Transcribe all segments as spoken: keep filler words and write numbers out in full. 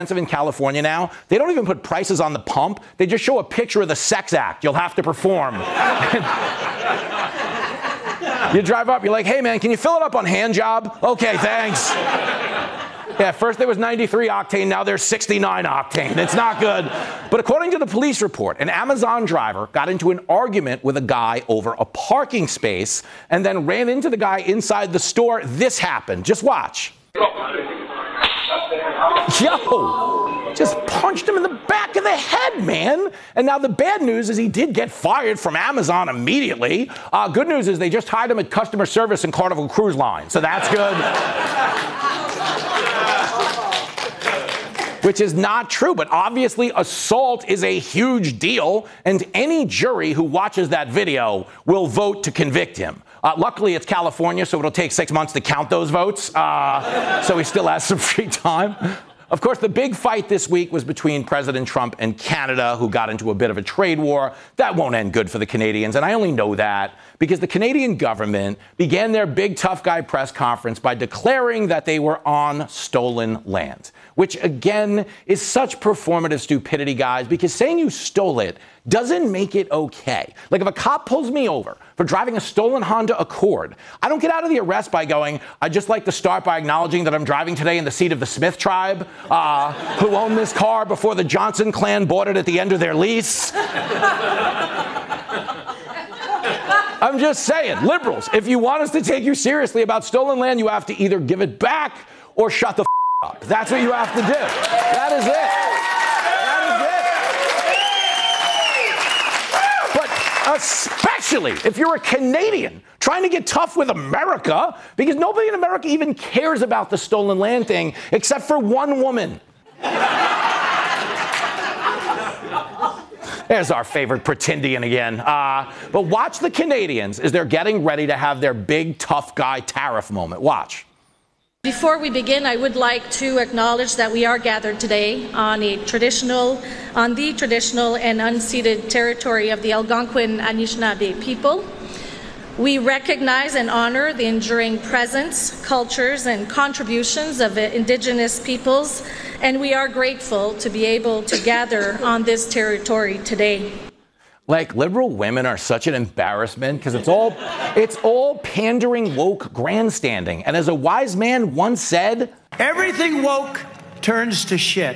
In California now, they don't even put prices on the pump. They just show a picture of the sex act you'll have to perform. You drive up, you're like, hey man, can you fill it up on hand job? Okay, thanks. Yeah, first there was ninety-three octane, now there's sixty-nine octane. It's not good. But according to the police report, an Amazon driver got into an argument with a guy over a parking space and then ran into the guy inside the store. This happened. Just watch. Yo, just punched him in the back of the head, man. And now the bad news is he did get fired from Amazon immediately. Uh, good news is they just hired him at customer service in Carnival Cruise Line, so that's good. Which is not true, but obviously assault is a huge deal, and any jury who watches that video will vote to convict him. Uh, luckily, it's California, so it'll take six months to count those votes, uh, so he still has some free time. Of course, the big fight this week was between President Trump and Canada, who got into a bit of a trade war. That won't end good for the Canadians, and I only know that because the Canadian government began their big tough guy press conference by declaring that they were on stolen land, which, again, is such performative stupidity, guys, because saying you stole it doesn't make it okay. Like, if a cop pulls me over for driving a stolen Honda Accord, I don't get out of the arrest by going, I'd just like to start by acknowledging that I'm driving today in the seat of the Smith tribe, uh, who owned this car before the Johnson clan bought it at the end of their lease. I'm just saying, liberals, if you want us to take you seriously about stolen land, you have to either give it back or shut the f up. That's what you have to do. That is it. Especially if you're a Canadian trying to get tough with America, because nobody in America even cares about the stolen land thing except for one woman. There's our favorite pretendian again. Uh, but watch the Canadians as they're getting ready to have their big tough guy tariff moment. Watch. Before we begin, I would like to acknowledge that we are gathered today on a traditional, on the traditional and unceded territory of the Algonquin Anishinaabe people. We recognize and honor the enduring presence, cultures, and contributions of Indigenous peoples, and we are grateful to be able to gather on this territory today. Like, liberal women are such an embarrassment because it's all, it's all pandering, woke grandstanding. And as a wise man once said, everything woke turns to shit.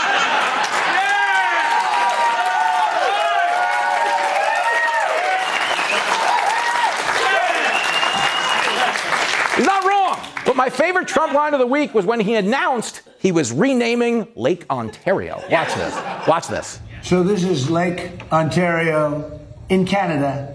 He's not wrong. But my favorite Trump line of the week was when he announced he was renaming Lake Ontario. Watch this. Watch this. So this is Lake Ontario in Canada.